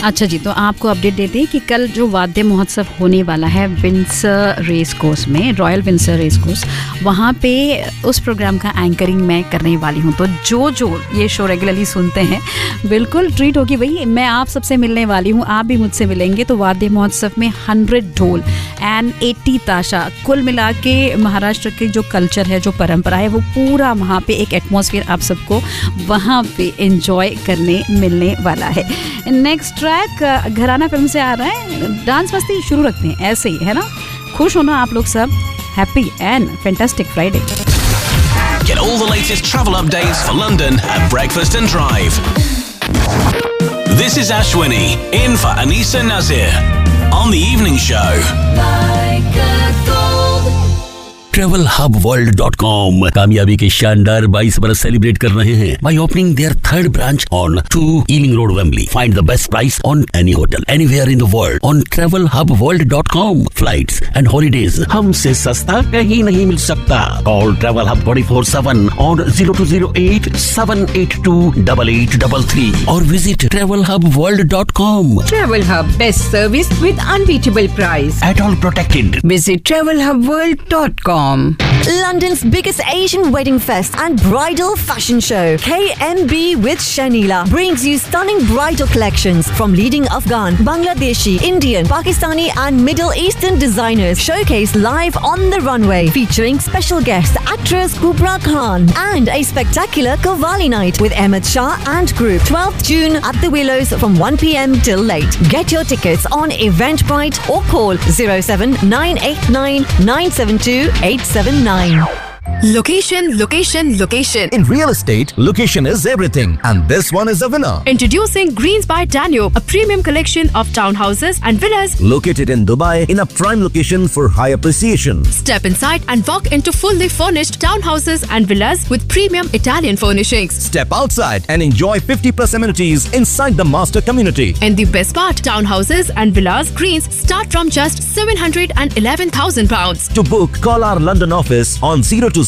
अच्छा जी, तो आपको अपडेट देते हैं कि कल जो वाद्य महोत्सव होने वाला है विंडसर रेस कोर्स में, रॉयल विंडसर रेस कोर्स, वहाँ पे उस प्रोग्राम का एंकरिंग मैं करने वाली हूँ। तो जो ये शो रेगुलरली सुनते हैं, बिल्कुल ट्रीट होगी भाई। मैं आप सबसे मिलने वाली हूँ, आप भी मुझसे मिलेंगे। तो वाद्य महोत्सव में 100 ढोल एंड 80 ताशा, कुल मिला के महाराष्ट्र के जो कल्चर है, जो परंपरा है, वो पूरा वहाँ पे एक एटमॉस्फेयर आप सबको वहाँ पे एंजॉय करने मिलने वाला है। नेक्स्ट ट्रैक घराना फिल्म से आ रहा है। डांस मस्ती शुरू रखते हैं ऐसे ही, है ना? खुश हो ना आप लोग सब? Happy and fantastic Friday. Get all the latest travel updates for London at Breakfast and Drive. This is Ashwini in for Anisa Nazir on the evening show. Like a gold. TravelHubWorld.com कामयाबी के शानदार 22 बरस celebrate कर रहे हैं by opening their third branch on 2 Ealing Road, Wembley. Find the best price on any hotel anywhere in the world on TravelHubWorld.com. Flights and holidays हमसे सस्ता कहीं नहीं मिल सकता. Call Travel Hub 24/7 on 0208 782 8833 or visit TravelHubWorld.com. Travel Hub, best service with unbeatable price. At all protected. Visit TravelHubWorld.com. London's biggest Asian wedding fest and bridal fashion show, KNB with Shanila, brings you stunning bridal collections from leading Afghan, Bangladeshi, Indian, Pakistani and Middle Eastern designers showcased live on the runway, featuring special guest actress Kubra Khan and a spectacular Qawwali night with Ahmed Shah and group. 12th June at the Willows from 1 p.m. till late. Get your tickets on Eventbrite or call 07989 972 879. Location, location, location. In real estate, location is everything. And this one is a winner. Introducing Greens by Danube, a premium collection of townhouses and villas located in Dubai in a prime location for high appreciation. Step inside and walk into fully furnished townhouses and villas with premium Italian furnishings. Step outside and enjoy 50+ amenities inside the master community. And the best part, townhouses and villas Greens start from just £711,000. To book, call our London office on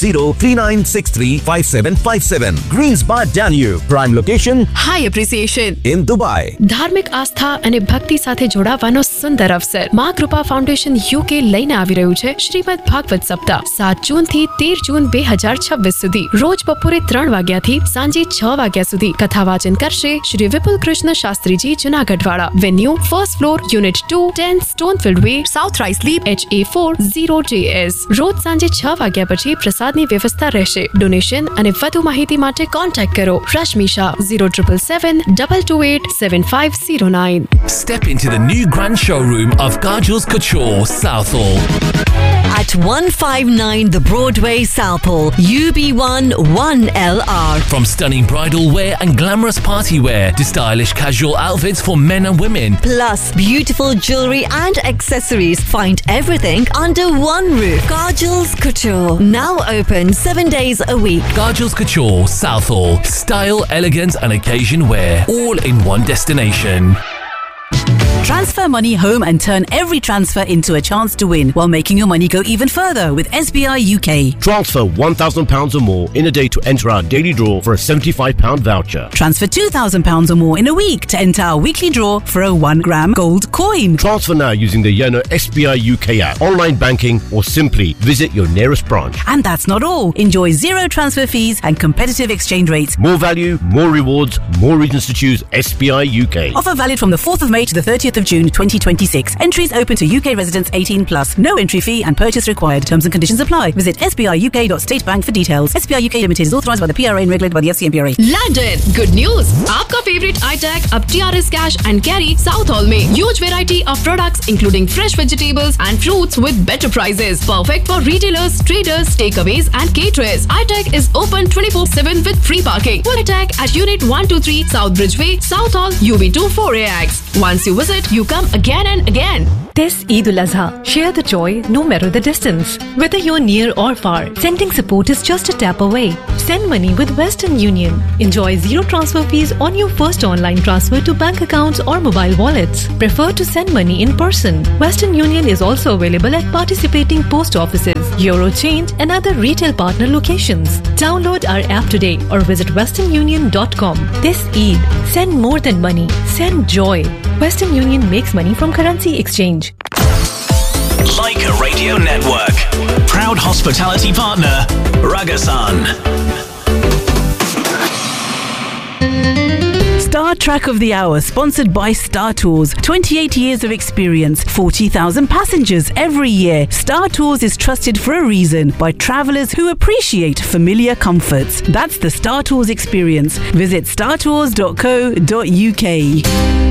020-3963-5757. Greens by Danube. Prime location. High appreciation. In Dubai. ધાર્મિક આસ્થા અને ભક્તિ સાથે જોડાવાનો સુંદર અવસર મા કૃપા foundation UK લઈને આવી રહ્યું છે શ્રીમદ ભાગવત સપ્તાહ 7 જૂન થી 13 જૂન 2026 સુધી રોજ બપોરે 3 વાગ્યાથી સાંજે 6 વાગ્યા સુધી કથા વાચન કરશે શ્રી વિપુલ Krishna Shastriji જુનાગઢવાળા. Venue first floor unit 2 10 સ્ટોનફિલ્ડ way south rice leap HA4 0JS. રોજ સાંજે 6 વાગ્યા પછી પ્રસાદની વ્યવસ્થા રહેશે. ડોનેશન અને વધુ માહિતી માટે કોન્ટેક્ટ કરો રશ્મિશા 0777 228 7509. Step into the new grand showroom of Kajal's Couture, Southall. At 159 The Broadway, Southall, UB1 1LR. From stunning bridal wear and glamorous party wear to stylish casual outfits for men and women. Plus beautiful jewelry and accessories. Find everything under one roof. Kajal's Couture. Now open 7 days a week. Kajal's Couture, Southall. Style, elegance and occasion wear. All in one destination. Transfer money home and turn every transfer into a chance to win while making your money go even further with SBI UK. Transfer £1,000 or more in a day to enter our daily draw for a £75 voucher. Transfer £2,000 or more in a week to enter our weekly draw for a 1-gram gold coin. Transfer now using the Yono SBI UK app, online banking or simply visit your nearest branch. And that's not all. Enjoy zero transfer fees and competitive exchange rates. More value, more rewards, more reasons to choose SBI UK. Offer valid from the 4th of May to the 30th of June 2026. Entries open to UK residents 18+. No entry fee and purchase required. Terms and conditions apply. Visit sbiuk.statebank for details. SBI UK Limited is authorised by the PRA and regulated by the FCMPRA. London, good news! आपका favorite iTech अब TRS Cash and Carry Southall में huge variety of products including fresh vegetables and fruits with better prices. Perfect for retailers, traders, takeaways and caterers. iTech is open 24/7 with free parking. iTech at Unit 123 South Bridgeway, Southall, UB2 4AX. Once you visit, you come again and again. This Eid al-Azha, share the joy no matter the distance. Whether you're near or far, sending support is just a tap away. Send money with Western Union. Enjoy zero transfer fees on your first fast online transfer to bank accounts or mobile wallets. Prefer to send money in person? Western Union is also available at participating post offices, Eurochange and other retail partner locations. Download our app today or visit westernunion.com. This Eid, send more than money, send joy. Western Union makes money from currency exchange. Like a Radio Network. Proud hospitality partner, Ragasan. Star Track of the Hour, sponsored by Star Tours. 28 years of experience, 40,000 passengers every year. Star Tours is trusted for a reason by travellers who appreciate familiar comforts. That's the Star Tours experience. Visit startours.co.uk.